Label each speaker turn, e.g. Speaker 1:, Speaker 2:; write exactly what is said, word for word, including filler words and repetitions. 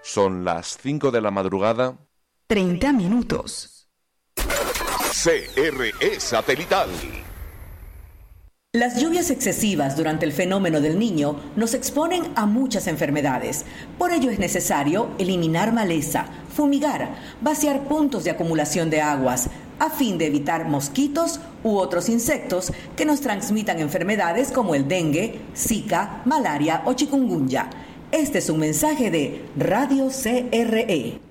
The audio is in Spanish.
Speaker 1: Son las cinco de la madrugada.
Speaker 2: treinta minutos.
Speaker 3: C R E Satelital.
Speaker 4: Las lluvias excesivas durante el fenómeno del Niño nos exponen a muchas enfermedades. Por ello es necesario eliminar maleza, fumigar, vaciar puntos de acumulación de aguas, a fin de evitar mosquitos u otros insectos que nos transmitan enfermedades como el dengue, zika, malaria o chikungunya. Este es un mensaje de Radio C R E.